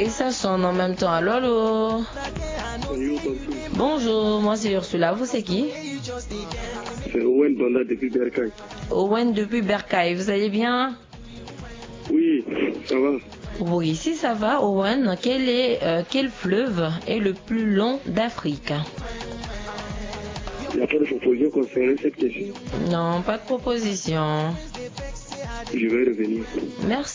Et ça sonne en même temps. Allô, allô. Bonjour, tonton. Bonjour, moi c'est Ursula. Vous c'est qui? C'est Owen Donda depuis Bercail. Owen depuis Bercail. Vous allez bien? Oui, ça va. Oui, ici ça va. Owen, quel fleuve est le plus long d'Afrique? Il n'y a pas de proposition concernant cette question. Non, pas de proposition. Je vais revenir. Merci.